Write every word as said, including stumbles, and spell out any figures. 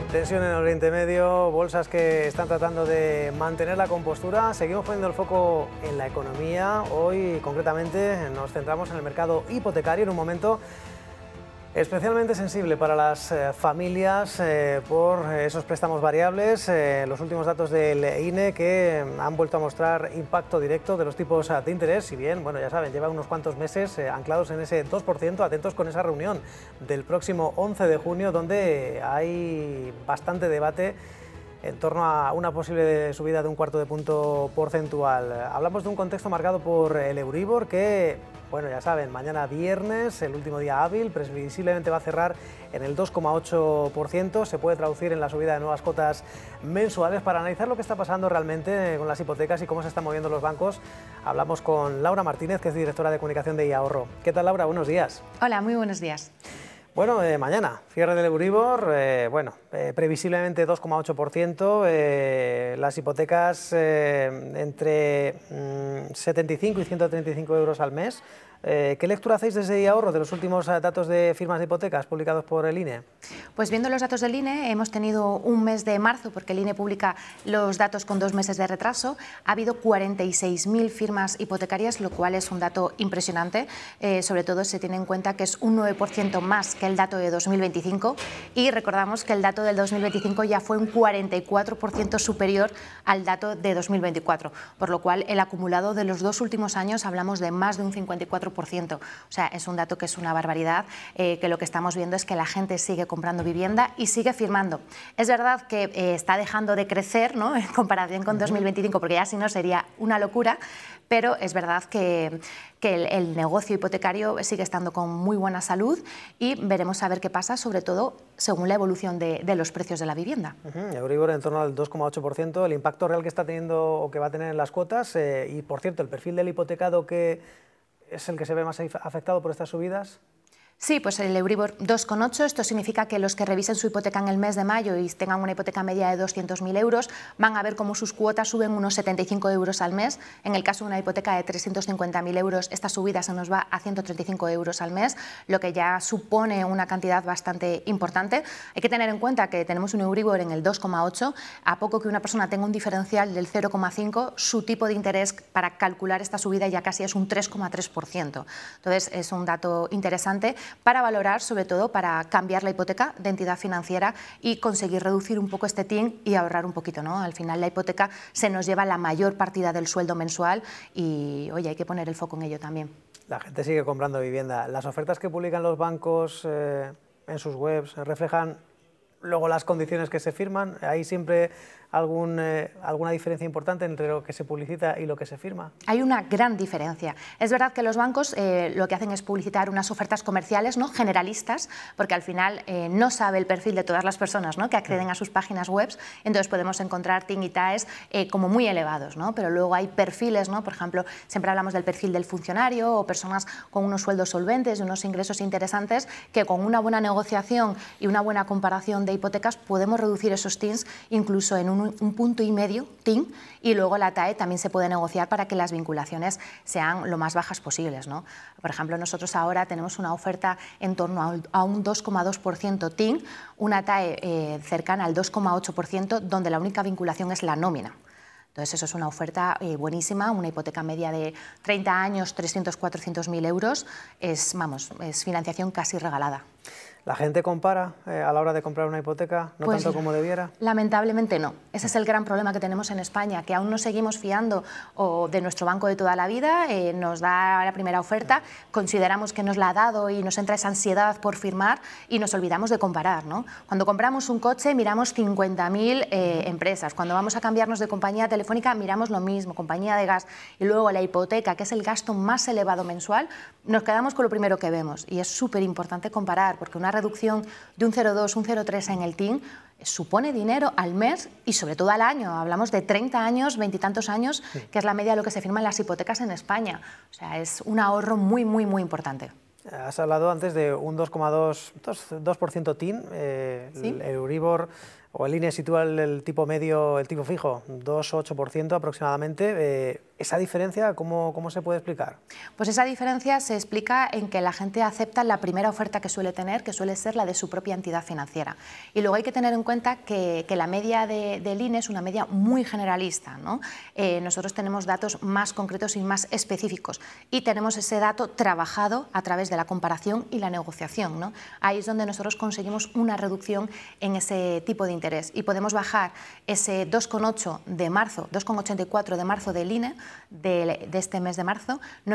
Tensión en Oriente Medio, bolsas que están tratando de mantener la compostura. Seguimos poniendo el foco en la economía. Hoy, concretamente, nos centramos en el mercado hipotecario en un momento especialmente sensible para las eh, familias eh, por esos préstamos variables. Eh, los últimos datos del I N E que han vuelto a mostrar impacto directo de los tipos de interés, si bien, bueno, ya saben, llevan unos cuantos meses eh, anclados en ese dos por ciento. Atentos con esa reunión del próximo once de junio, donde hay bastante debate en torno a una posible subida de un cuarto de punto porcentual. Hablamos de un contexto marcado por el Euribor que, bueno, ya saben, mañana viernes, el último día hábil, previsiblemente va a cerrar en el dos coma ocho por ciento. Se puede traducir en la subida de nuevas cuotas mensuales. Para analizar lo que está pasando realmente con las hipotecas y cómo se están moviendo los bancos, hablamos con Laura Martínez, que es directora de comunicación de iAhorro. ¿Qué tal, Laura? Buenos días. Hola, muy buenos días. Bueno, eh, mañana, cierre del Euribor, eh, bueno, eh, previsiblemente dos coma ocho por ciento, eh, las hipotecas eh, entre mm, setenta y cinco y ciento treinta y cinco euros al mes. Eh, ¿Qué lectura hacéis desde iAhorro de los últimos datos de firmas de hipotecas publicados por el I N E? Pues viendo los datos del I N E, hemos tenido un mes de marzo, porque el I N E publica los datos con dos meses de retraso. Ha habido cuarenta y seis mil firmas hipotecarias, lo cual es un dato impresionante. Eh, sobre todo se tiene en cuenta que es un nueve por ciento más que el dato de dos mil veinticinco, y recordamos que el dato del dos mil veinticinco ya fue un cuarenta y cuatro por ciento superior al dato de dos mil veinticuatro, por lo cual el acumulado de los dos últimos años hablamos de más de un cincuenta y cuatro por ciento. O sea, es un dato que es una barbaridad, eh, que lo que estamos viendo es que la gente sigue comprando vivienda y sigue firmando. Es verdad que eh, está dejando de crecer, ¿no?, en comparación con dos mil veinticinco, porque ya si no sería una locura, pero es verdad que, que el, el negocio hipotecario sigue estando con muy buena salud y veremos a ver qué pasa, sobre todo según la evolución de, de los precios de la vivienda. Uh-huh. Euribor en torno al dos coma ocho por ciento, el impacto real que está teniendo o que va a tener en las cuotas eh, y, por cierto, el perfil del hipotecado que es el que se ve más afectado por estas subidas. Sí, pues el Euribor dos coma ocho, esto significa que los que revisen su hipoteca en el mes de mayo y tengan una hipoteca media de doscientos mil euros van a ver cómo sus cuotas suben unos setenta y cinco euros al mes. En el caso de una hipoteca de trescientos cincuenta mil euros, esta subida se nos va a ciento treinta y cinco euros al mes, lo que ya supone una cantidad bastante importante. Hay que tener en cuenta que tenemos un Euribor en el dos coma ocho, a poco que una persona tenga un diferencial del cero coma cinco, su tipo de interés para calcular esta subida ya casi es un tres coma tres por ciento. Entonces es un dato interesante para valorar, sobre todo para cambiar la hipoteca de entidad financiera y conseguir reducir un poco este T I N y ahorrar un poquito, ¿no? Al final la hipoteca se nos lleva la mayor partida del sueldo mensual y, oye, hay que poner el foco en ello también. La gente sigue comprando vivienda. ¿Las ofertas que publican los bancos eh, en sus webs reflejan luego las condiciones que se firman? ¿Hay siempre algún, eh, alguna diferencia importante entre lo que se publicita y lo que se firma? Hay una gran diferencia. Es verdad que los bancos eh, lo que hacen es publicitar unas ofertas comerciales, ¿no?, generalistas, porque al final eh, no sabe el perfil de todas las personas, ¿no?, que acceden a sus páginas web, entonces podemos encontrar T I N y T A E S eh, como muy elevados, ¿no? Pero luego hay perfiles, ¿no? Por ejemplo, siempre hablamos del perfil del funcionario o personas con unos sueldos solventes y unos ingresos interesantes que con una buena negociación y una buena comparación de hipotecas podemos reducir esos T I Ns incluso en un, un punto y medio T I N, y luego la T A E también se puede negociar para que las vinculaciones sean lo más bajas posibles, ¿no? Por ejemplo, nosotros ahora tenemos una oferta en torno a, a un dos coma dos por ciento T I N, una T A E eh, cercana al dos coma ocho por ciento, donde la única vinculación es la nómina. Entonces eso es una oferta eh, buenísima, una hipoteca media de treinta años, trescientos, cuatrocientos mil euros, es, vamos, es financiación casi regalada. ¿La gente compara eh, a la hora de comprar una hipoteca, no pues, tanto como debiera? Lamentablemente no. Ese es el gran problema que tenemos en España, que aún nos seguimos fiando o de nuestro banco de toda la vida, eh, nos da la primera oferta, consideramos que nos la ha dado y nos entra esa ansiedad por firmar y nos olvidamos de comparar, ¿no? Cuando compramos un coche miramos cincuenta mil eh, empresas, cuando vamos a cambiarnos de compañía telefónica miramos lo mismo, compañía de gas, y luego la hipoteca, que es el gasto más elevado mensual, nos quedamos con lo primero que vemos, y es súper importante comparar, porque una reducción de un cero coma dos, un cero coma tres en el T I N supone dinero al mes y sobre todo al año. Hablamos de treinta años, veintitantos años, sí, que es la media de lo que se firma en las hipotecas en España. O sea, es un ahorro muy, muy, muy importante. Has hablado antes de un dos coma dos por ciento T I N, eh, ¿Sí? el Euribor o el I N E sitúa el, el tipo medio, el tipo fijo, dos coma ocho por ciento aproximadamente. Eh, ¿Esa diferencia cómo, cómo se puede explicar? Pues esa diferencia se explica en que la gente acepta la primera oferta que suele tener, que suele ser la de su propia entidad financiera. Y luego hay que tener en cuenta que, que la media de, del I N E es una media muy generalista, ¿no? Eh, nosotros tenemos datos más concretos y más específicos y tenemos ese dato trabajado a través de la comparación y la negociación, ¿no? Ahí es donde nosotros conseguimos una reducción en ese tipo de interés y podemos bajar ese dos coma ocho de marzo, dos coma ochenta y cuatro de marzo del I N E de, de este mes de marzo.